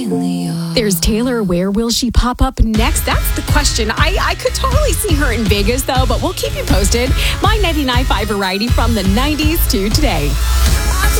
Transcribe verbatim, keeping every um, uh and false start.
really are. There's Taylor. Where will she pop up next? That's the question. I, I could totally see her in Vegas, though, but we'll keep you posted. My ninety-nine point five variety from the nineties to today.